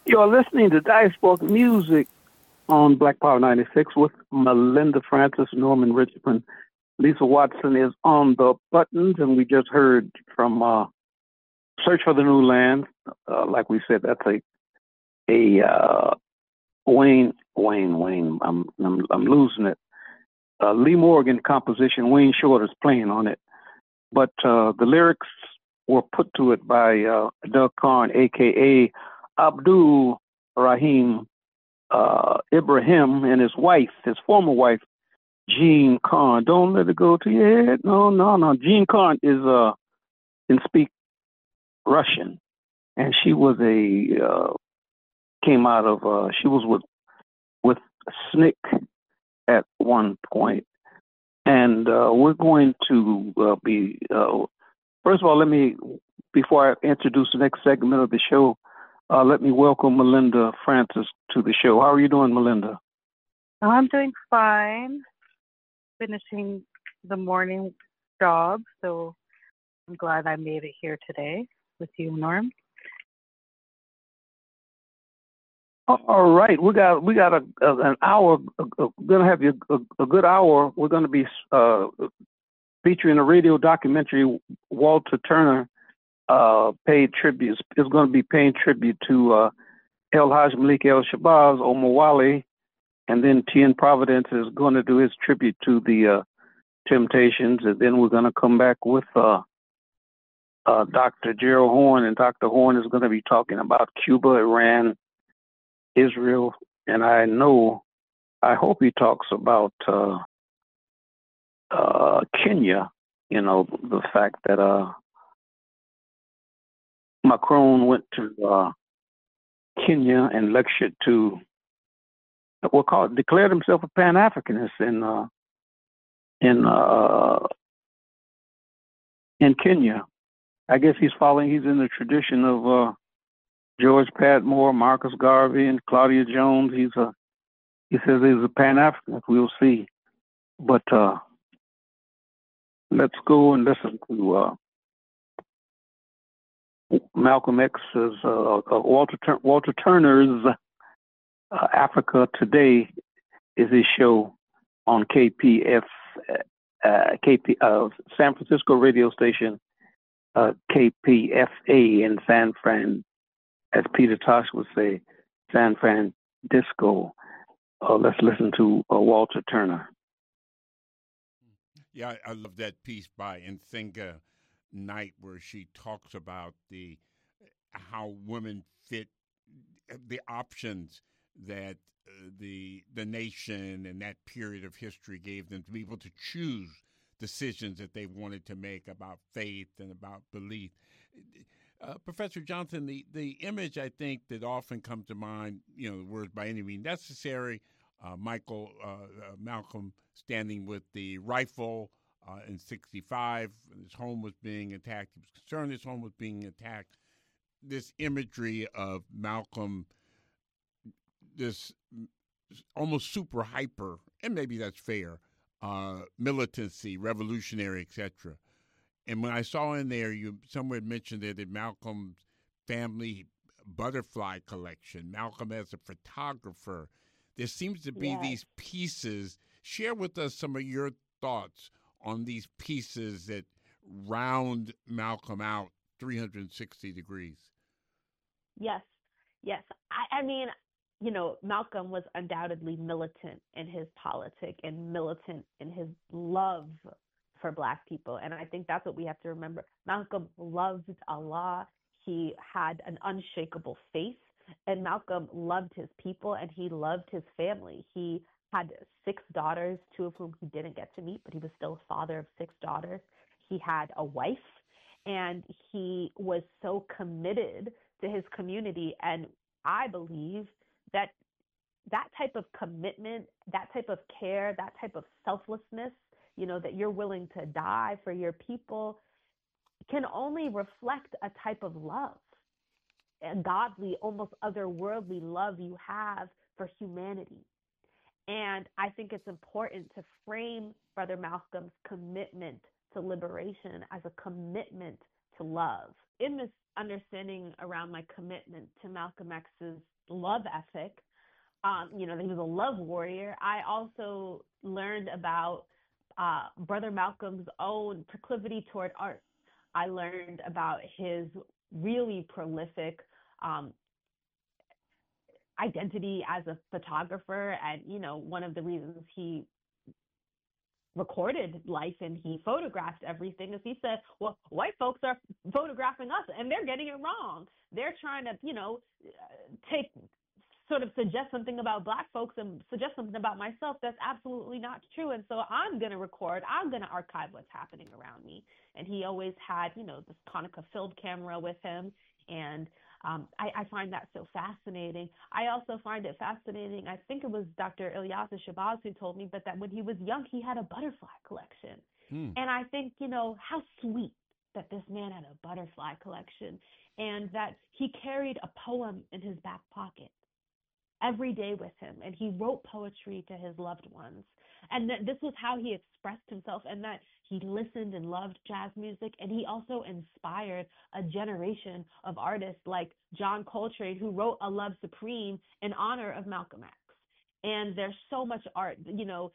You're listening to Dice Music on Black Power 96 with Melinda Francis, Norman Richmond. Lisa Watson is on the buttons, and we just heard from Search for the New Land. Like we said, that's a Wayne. I'm losing it. Lee Morgan composition. Wayne Short is playing on it, but the lyrics were put to it by Doug Karn, aka Abdul Rahim Ibrahim, and his wife, his former wife, Jean Karn. Don't let it go to your head. No. Jean Karn is can speak Russian, and she was came out of she was with Snick at one point, and we're going to be first of all. Let me, before I introduce the next segment of the show, let me welcome Melinda Francis to the show. How are you doing, Melinda? I'm doing fine. Finishing the morning job, so I'm glad I made it here today with you, Norm. All right, we got an hour. We're gonna have you a good hour. We're gonna be featuring a radio documentary. Walter Turner paid tribute. Is going to be paying tribute to El Haj Malik El Shabazz, Omar Wally, and then Tien Providence is going to do his tribute to the Temptations, and then we're going to come back with Dr. Gerald Horne, and Dr. Horne is going to be talking about Cuba, Iran, Israel, and I hope he talks about Kenya. You know, the fact that Macron went to Kenya and lectured to, declared himself a Pan-Africanist in Kenya. I guess he's in the tradition of George Padmore, Marcus Garvey, and Claudia Jones. He says he's a Pan-Africanist. We'll see. But let's go and listen to Malcolm X's Walter Turner's Africa Today is his show on KPF, San Francisco radio station, KPFA in San Fran, as Peter Tosh would say, San Francisco. Let's listen to Walter Turner. Yeah, I love that piece by Nsenga Knight where she talks about how women fit the options that the nation and that period of history gave them to be able to choose decisions that they wanted to make about faith and about belief. Professor Johnson, the image I think that often comes to mind, the words by any means necessary, Malcolm standing with the rifle in 1965, his home was being attacked. He was concerned his home was being attacked. This imagery of Malcolm, this almost super hyper, and maybe that's fair, militancy, revolutionary, etc. And when I saw in there, you somewhere mentioned that Malcolm's family butterfly collection, Malcolm as a photographer. There seems to be these pieces. Share with us some of your thoughts on these pieces that round Malcolm out 360 degrees. Yes. I mean, Malcolm was undoubtedly militant in his politics and militant in his love for Black people. And I think that's what we have to remember. Malcolm loved Allah. He had an unshakable faith. And Malcolm loved his people and he loved his family. He had 6 daughters, 2 of whom he didn't get to meet, but he was still a father of 6 daughters. He had a wife, and he was so committed to his community. And I believe that type of commitment, that type of care, that type of selflessness, that you're willing to die for your people, can only reflect a type of love, a godly, almost otherworldly love you have for humanity. And I think it's important to frame Brother Malcolm's commitment to liberation as a commitment to love. In this understanding around my commitment to Malcolm X's love ethic, you know, that he was a love warrior, I also learned about Brother Malcolm's own proclivity toward art. I learned about his really prolific identity as a photographer, and you know, one of the reasons he recorded life and he photographed everything is he said, well, white folks are photographing us and they're getting it wrong. They're trying to, you know, take sort of suggest something about Black folks and suggest something about myself that's absolutely not true. And so I'm going to record, I'm going to archive what's happening around me. And he always had, you know, this Konica film camera with him. And I find that so fascinating. I also find it fascinating. I think it was Dr. Ilyasah Shabazz who told me, but that when he was young, he had a butterfly collection. And I think, you know, how sweet that this man had a butterfly collection and that he carried a poem in his back pocket every day with him, and he wrote poetry to his loved ones, and that this was how he expressed himself, and that he listened and loved jazz music, and he also inspired a generation of artists like John Coltrane, who wrote A Love Supreme in honor of Malcolm X. And there's so much art, you know,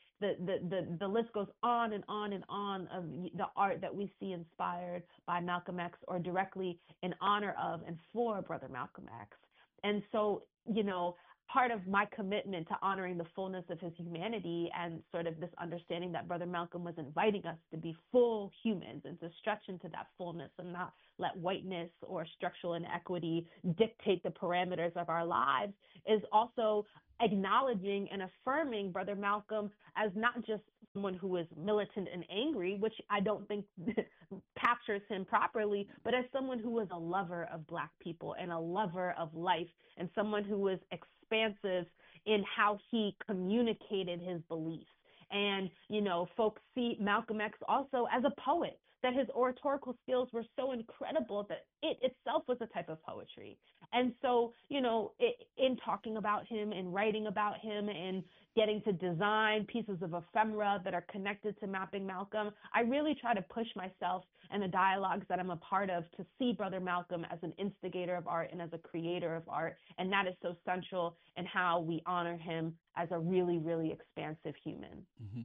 the list goes on and on and on of the art that we see inspired by Malcolm X or directly in honor of and for Brother Malcolm X. And so, you know, part of my commitment to honoring the fullness of his humanity and sort of this understanding that Brother Malcolm was inviting us to be full humans and to stretch into that fullness and not let whiteness or structural inequity dictate the parameters of our lives is also acknowledging and affirming Brother Malcolm as not just someone who is militant and angry, which I don't think captures him properly, but as someone who was a lover of Black people and a lover of life and someone who was expansive in how he communicated his beliefs. And, you know, folks see Malcolm X also as a poet, that his oratorical skills were so incredible that it itself was a type of poetry. And so, you know, in talking about him and writing about him and getting to design pieces of ephemera that are connected to mapping Malcolm, I really try to push myself and the dialogues that I'm a part of to see Brother Malcolm as an instigator of art and as a creator of art. And that is so central in how we honor him as a really, really expansive human. Mm-hmm.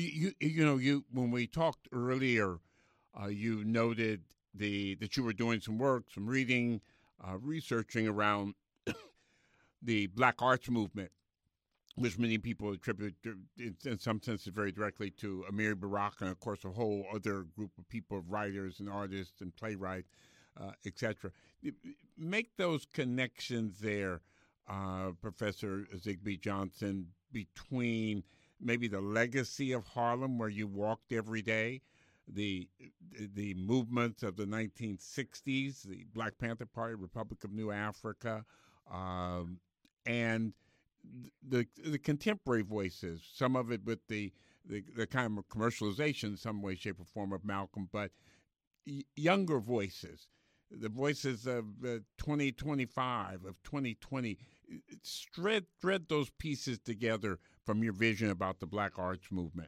You when we talked earlier, you noted that you were doing some work, some reading, researching around the Black arts movement, which many people attribute, in some senses, very directly to Amiri Baraka, and of course a whole other group of people, writers and artists and playwrights, etc. Make those connections there, Professor Zigby Johnson, between maybe the legacy of Harlem, where you walked every day, the movements of the 1960s, the Black Panther Party, Republic of New Africa, and the contemporary voices, some of it with the kind of commercialization, some way, shape, or form, of Malcolm, but younger voices, the voices of 2025, of 2020, thread those pieces together from your vision about the Black arts movement.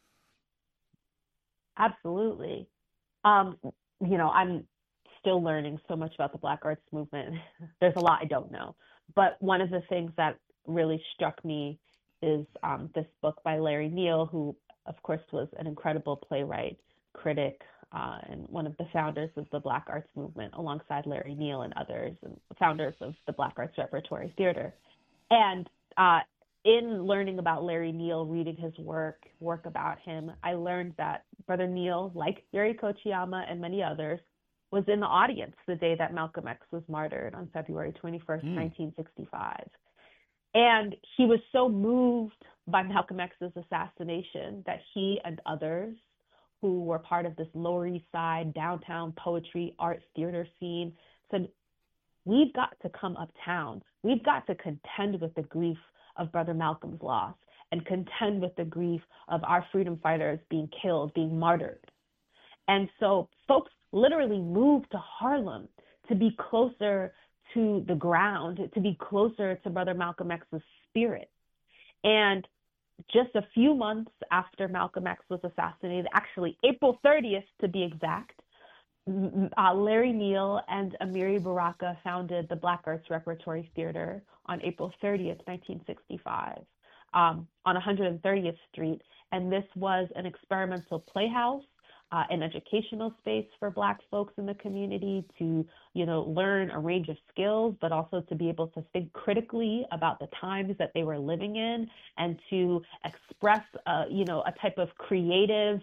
Absolutely. You know, I'm still learning so much about the Black arts movement. There's a lot I don't know. But one of the things that really struck me is this book by Larry Neal, who, of course, was an incredible playwright, critic, and one of the founders of the Black arts movement, alongside Larry Neal and others, and founders of the Black Arts Repertory Theater. And in learning about Larry Neal, reading his work about him, I learned that Brother Neal, like Yuri Kochiyama and many others, was in the audience the day that Malcolm X was martyred on February 21st, 1965. And he was so moved by Malcolm X's assassination that he and others who were part of this Lower East Side downtown poetry, art, theater scene said, we've got to come uptown. We've got to contend with the grief of Brother Malcolm's loss and contend with the grief of our freedom fighters being killed, being martyred. And so folks literally moved to Harlem to be closer to the ground, to be closer to Brother Malcolm X's spirit. And just a few months after Malcolm X was assassinated, actually April 30th to be exact, Larry Neal and Amiri Baraka founded the Black Arts Repertory Theater on April 30th, 1965, on 130th Street. And this was an experimental playhouse, an educational space for Black folks in the community to, learn a range of skills, but also to be able to think critically about the times that they were living in and to express, a type of creative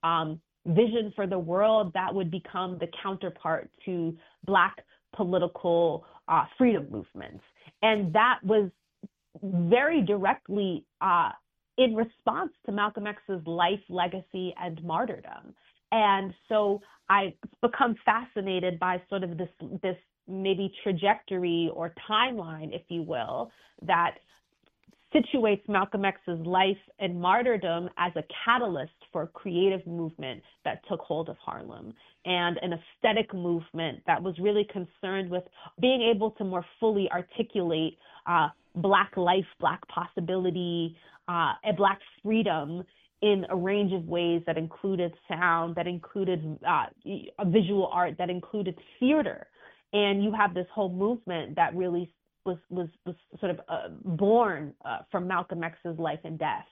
vision for the world that would become the counterpart to Black political freedom movements. And that was very directly in response to Malcolm X's life, legacy, and martyrdom. And so I become fascinated by sort of this maybe trajectory or timeline, if you will, that situates Malcolm X's life and martyrdom as a catalyst for a creative movement that took hold of Harlem, and an aesthetic movement that was really concerned with being able to more fully articulate Black life, Black possibility, and Black freedom in a range of ways that included sound, that included visual art, that included theater. And you have this whole movement that really was sort of born from Malcolm X's life and death.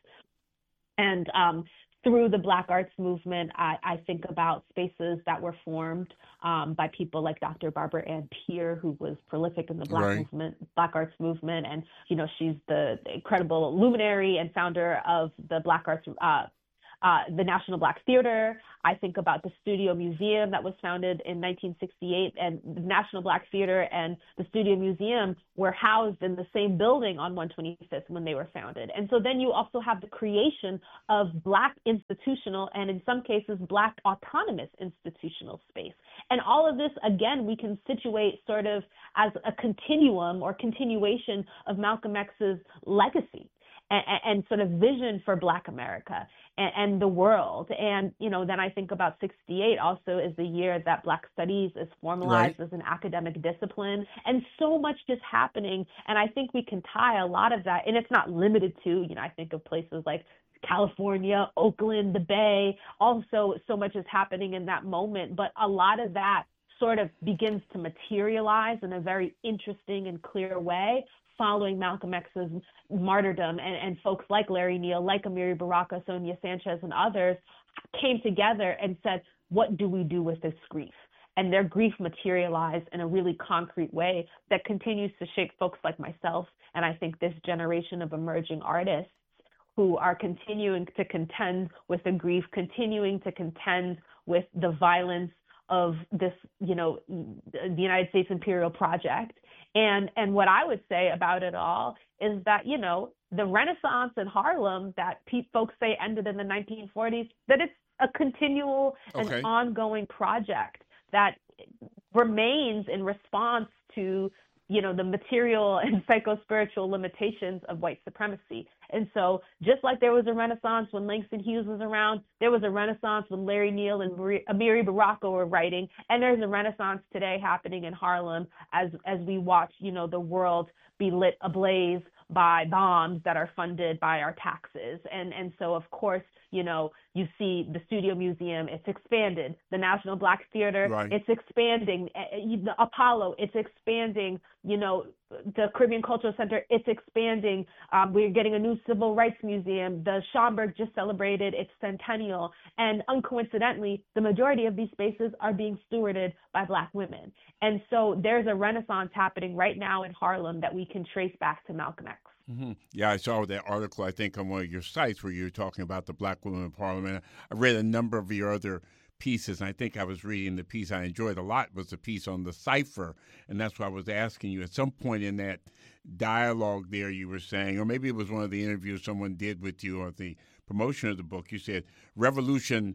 And through the Black arts movement, I think about spaces that were formed by people like Dr. Barbara Ann Peer, who was prolific in the Black arts movement. And, she's the incredible luminary and founder of the Black arts, the National Black Theater. I think about the Studio Museum that was founded in 1968, and the National Black Theater and the Studio Museum were housed in the same building on 125th when they were founded. And so then you also have the creation of Black institutional, and in some cases, Black autonomous institutional space. And all of this, again, we can situate sort of as a continuum or continuation of Malcolm X's legacy and sort of vision for Black America and the world. And, then I think about 68 also is the year that Black Studies is formalized as an academic discipline. And so much is happening. And I think we can tie a lot of that, and it's not limited to, I think of places like California, Oakland, the Bay. Also, so much is happening in that moment. But a lot of that sort of begins to materialize in a very interesting and clear way following Malcolm X's martyrdom, and folks like Larry Neal, like Amiri Baraka, Sonia Sanchez, and others came together and said, what do we do with this grief? And their grief materialized in a really concrete way that continues to shape folks like myself, and I think this generation of emerging artists who are continuing to contend with the grief, continuing to contend with the violence of this, the United States Imperial Project. And what I would say about it all is that, the Renaissance in Harlem that folks say ended in the 1940s, that it's a continual and ongoing project that remains in response to, the material and psycho-spiritual limitations of white supremacy. And so just like there was a Renaissance when Langston Hughes was around, there was a Renaissance when Larry Neal and Amiri Baraka were writing, and there's a Renaissance today happening in Harlem as we watch, the world be lit ablaze by bombs that are funded by our taxes. And so, of course, you see the Studio Museum, it's expanded. The National Black Theater, it's expanding. The Apollo, it's expanding. The Caribbean Cultural Center, it's expanding. We're getting a new Civil Rights Museum. The Schomburg just celebrated its centennial. And uncoincidentally, the majority of these spaces are being stewarded by Black women. And so there's a renaissance happening right now in Harlem that we can trace back to Malcolm X. Mm-hmm. Yeah, I saw that article, I think, on one of your sites where you were talking about the Black women in Parliament. I read a number of your other pieces, and I think I was reading the piece I enjoyed a lot was the piece on the cipher, and that's why I was asking you. At some point in that dialogue there, you were saying, or maybe it was one of the interviews someone did with you or the promotion of the book, you said, revolution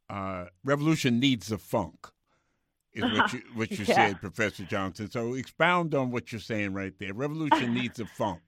needs the funk, is what you said, Professor Johnson. So expound on what you're saying right there. Revolution needs the funk.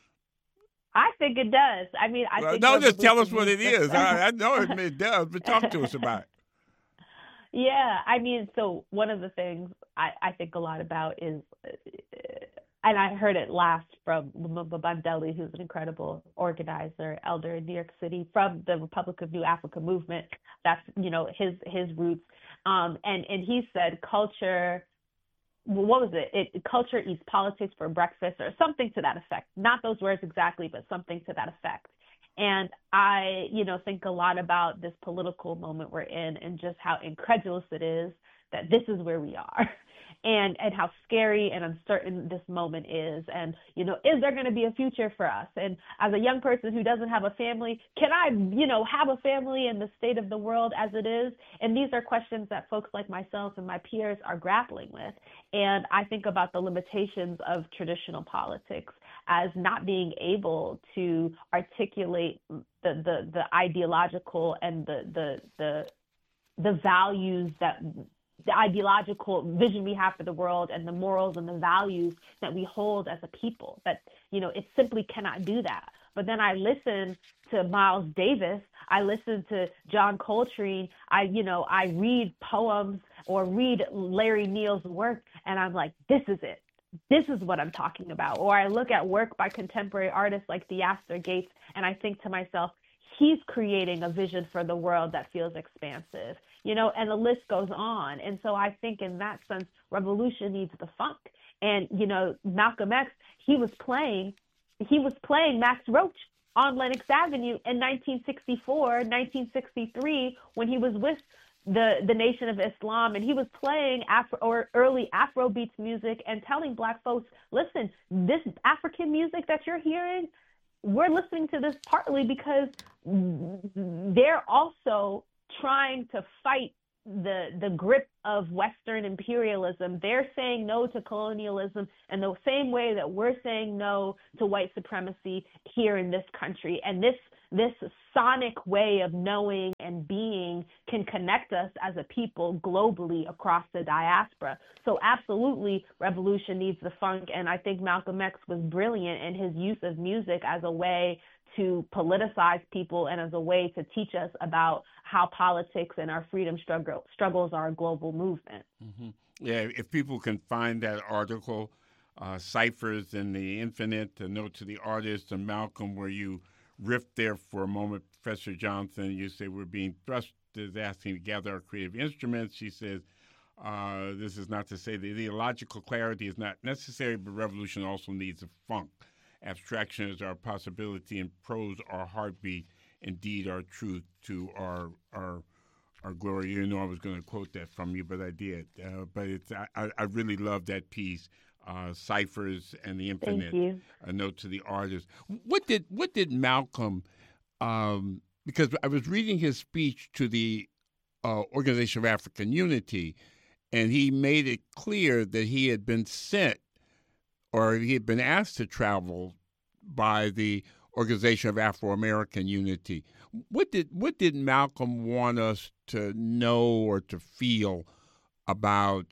I think it does. I mean, just tell us what it is. I know it does, but talk to us about it. Yeah, I mean, so one of the things I think a lot about is, and I heard it last from Lumumba Mandela, who's an incredible organizer, elder in New York City from the Republic of New Africa movement. That's, his roots. And he said culture, what was it? Culture eats politics for breakfast or something to that effect. Not those words exactly, but something to that effect. And I, think a lot about this political moment we're in and just how incredulous it is that this is where we are. And how scary and uncertain this moment is. And, is there going to be a future for us? And as a young person who doesn't have a family, can I, have a family in the state of the world as it is? And these are questions that folks like myself and my peers are grappling with. And I think about the limitations of traditional politics as not being able to articulate the ideological and the values that the ideological vision we have for the world and the morals and the values that we hold as a people, that, it simply cannot do that. But then I listen to Miles Davis, I listen to John Coltrane, I read poems or read Larry Neal's work, and I'm like, this is it. This is what I'm talking about. Or I look at work by contemporary artists like Theaster Gates, and I think to myself, he's creating a vision for the world that feels expansive, and the list goes on. And so I think in that sense, revolution needs the funk. And, Malcolm X, he was playing Max Roach on Lenox Avenue in 1964, 1963, when he was with the Nation of Islam, and he was playing early Afrobeats music and telling Black folks, listen, this African music that you're hearing, we're listening to this partly because they're also trying to fight the grip of Western imperialism. They're saying no to colonialism in the same way that we're saying no to white supremacy here in this country. And this sonic way of knowing and being can connect us as a people globally across the diaspora. So absolutely, revolution needs the funk. And I think Malcolm X was brilliant in his use of music as a way to politicize people and as a way to teach us about how politics and our freedom struggles are a global movement. Mm-hmm. Yeah, if people can find that article, Ciphers in the Infinite, a note to the artist, and Malcolm, where you riff there for a moment, Professor Johnson, you say we're being thrust as asking to gather our creative instruments. She says, this is not to say that ideological clarity is not necessary, but revolution also needs a funk. Abstraction is our possibility, and prose our heartbeat, indeed our truth to our glory. You know I was going to quote that from you, but I did. But I really love that piece, Ciphers and the Infinite. Thank you. A note to the artist. What did Malcolm? Because I was reading his speech to the Organization of African Unity, and he made it clear that he had been sent, or he had been asked to travel by the Organization of Afro-American Unity. What did Malcolm want us to know or to feel about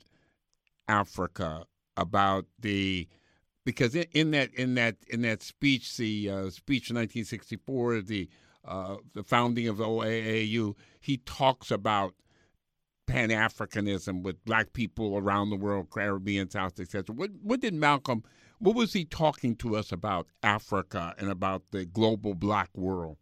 Africa, about because in that speech, the speech in 1964, the founding of the OAAU, he talks about Pan-Africanism with Black people around the world, Caribbean, South, etc. What did Malcolm? What was he talking to us about Africa and about the global Black world?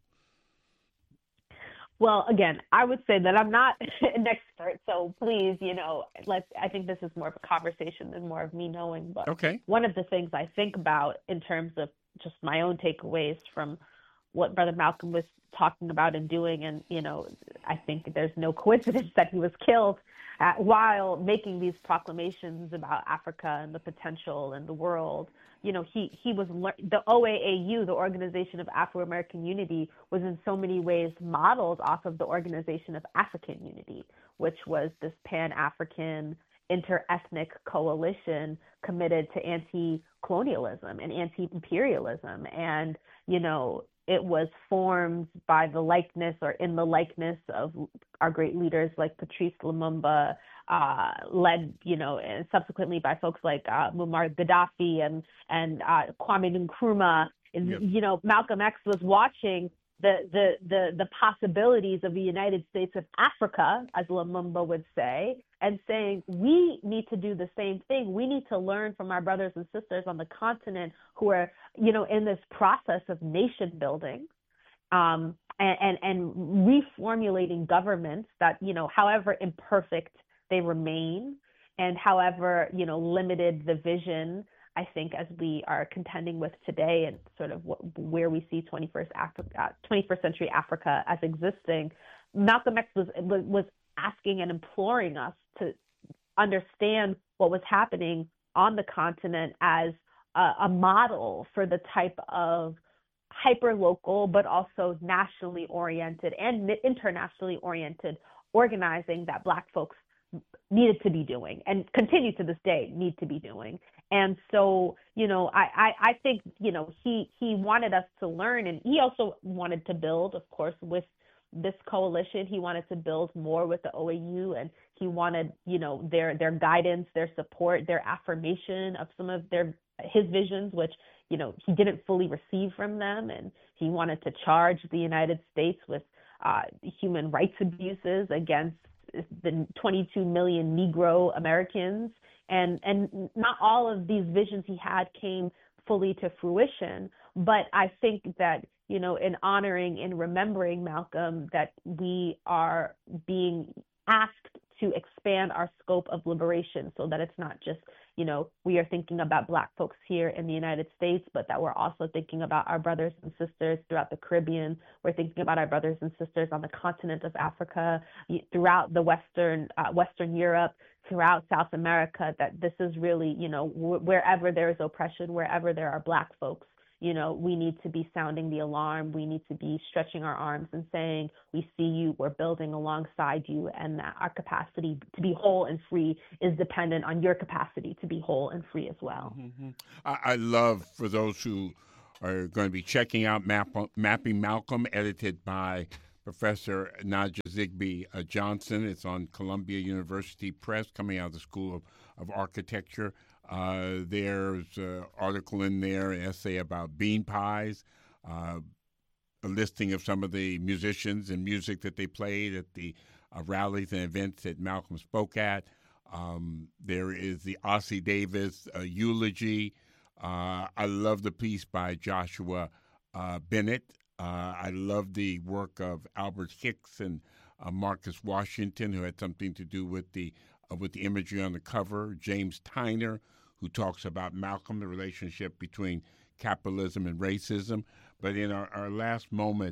Well, again, I would say that I'm not an expert, so please, I think this is more of a conversation than more of me knowing. But okay. One of the things I think about in terms of just my own takeaways from what Brother Malcolm was talking about and doing, and, I think there's no coincidence that he was killed while making these proclamations about Africa and the potential and the world. He was the OAAU, the Organization of Afro-American Unity, was in so many ways modeled off of the Organization of African Unity, which was this Pan-African inter-ethnic coalition committed to anti-colonialism and anti-imperialism. And, it was formed by the likeness or in the likeness of our great leaders like Patrice Lumumba, led, and subsequently by folks like Muammar Gaddafi and Kwame Nkrumah. Yep. Malcolm X was watching the possibilities of the United States of Africa, as Lumumba would say, and saying, we need to do the same thing. We need to learn from our brothers and sisters on the continent who are, in this process of nation building. and reformulating governments that, however imperfect they remain, and however, limited the vision, I think, as we are contending with today, and sort of where we see 21st century Africa as existing. Malcolm X was asking and imploring us to understand what was happening on the continent as a model for the type of hyper-local, but also nationally oriented and internationally oriented organizing that Black folks needed to be doing and continue to this day need to be doing. And so, I think, he wanted us to learn, and he also wanted to build, of course, with this coalition. He wanted to build more with the OAU, and he wanted, their guidance, their support, their affirmation of some of his visions, which, he didn't fully receive from them. And he wanted to charge the United States with human rights abuses against the 22 million Negro Americans. And not all of these visions he had came fully to fruition. But I think that, in honoring and remembering Malcolm, that we are being asked to expand our scope of liberation, so that it's not just, we are thinking about Black folks here in the United States, but that we're also thinking about our brothers and sisters throughout the Caribbean. We're thinking about our brothers and sisters on the continent of Africa, throughout the Western Europe, throughout South America, that this is really, wherever there is oppression, wherever there are Black folks, we need to be sounding the alarm. We need to be stretching our arms and saying, we see you, we're building alongside you, and that our capacity to be whole and free is dependent on your capacity to be whole and free as well. Mm-hmm. I love, for those who are going to be checking out Mapping Malcolm, edited by Professor Nadja Zigbee Johnson. It's on Columbia University Press, coming out of the School of Architecture. There's an article in there, an essay about bean pies, a listing of some of the musicians and music that they played at the rallies and events that Malcolm spoke at. There is the Ossie Davis eulogy. I love the piece by Joshua Bennett. I love the work of Albert Hicks and Marcus Washington, who had something to do with the imagery on the cover. James Tyner, who talks about Malcolm, the relationship between capitalism and racism. But in our last moment,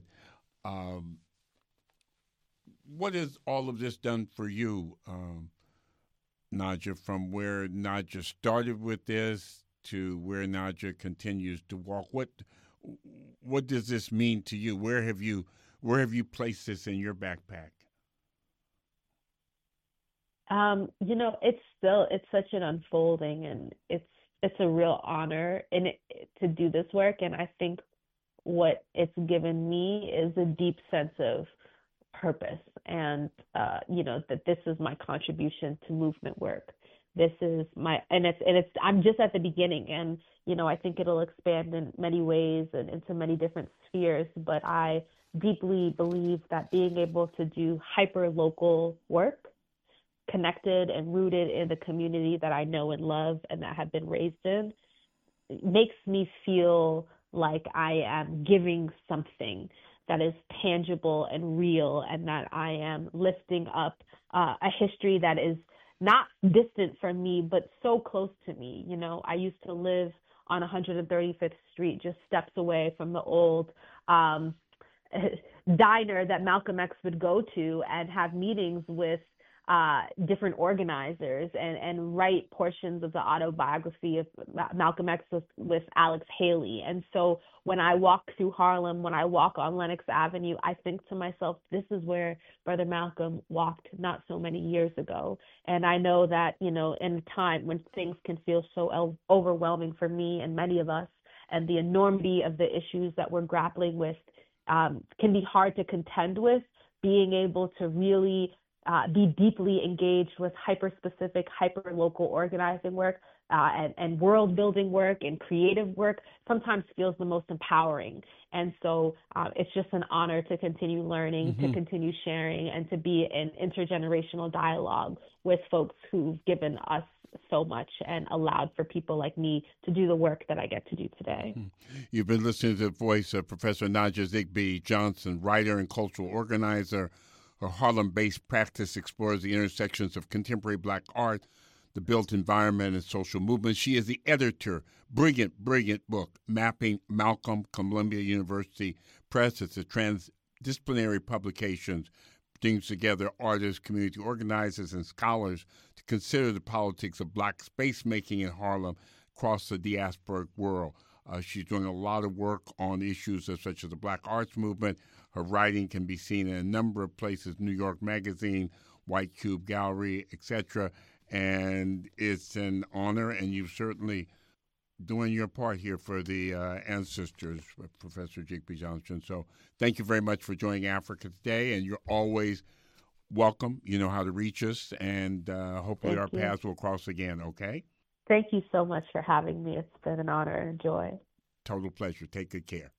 what has all of this done for you, Nadja, from where Nadja started with this to where Nadja continues to walk? What does this mean to you? Where have you placed this in your backpack? It's such an unfolding, and it's a real honor to do this work. And I think what it's given me is a deep sense of purpose, and that this is my contribution to movement work. This is I'm just at the beginning, and I think it'll expand in many ways and into many different spheres. But I deeply believe that being able to do hyper local work, connected and rooted in the community that I know and love and that have been raised in, makes me feel like I am giving something that is tangible and real, and that I am lifting up a history that is not distant from me, but so close to me. I used to live on 135th Street, just steps away from the old diner that Malcolm X would go to and have meetings with different organizers and write portions of the autobiography of Malcolm X with Alex Haley. And so when I walk through Harlem, when I walk on Lenox Avenue, I think to myself, this is where Brother Malcolm walked not so many years ago. And I know that, in a time when things can feel so overwhelming for me and many of us, and the enormity of the issues that we're grappling with can be hard to contend with, being able to really be deeply engaged with hyper-specific, hyper-local organizing work and world-building work and creative work sometimes feels the most empowering. And so it's just an honor to continue learning, to continue sharing, and to be in intergenerational dialogue with folks who've given us so much and allowed for people like me to do the work that I get to do today. You've been listening to the voice of Professor Nadja Zigbee Johnson, writer and cultural organizer. Her Harlem-based practice explores the intersections of contemporary Black art, the built environment, and social movements. She is the editor, brilliant book, Mapping Malcolm, Columbia University Press. It's a transdisciplinary publication, brings together artists, community organizers, and scholars to consider the politics of Black space-making in Harlem across the diasporic world. She's doing a lot of work on issues such as the Black arts movement. Her writing can be seen in a number of places, New York Magazine, White Cube Gallery, etc. And it's an honor, and you've certainly doing your part here for the ancestors, Professor Zigbee Johnson. So thank you very much for joining Africa Today, and you're always welcome. You know how to reach us, and hopefully our paths will cross again, okay? Thank you so much for having me. It's been an honor and a joy. Total pleasure. Take good care.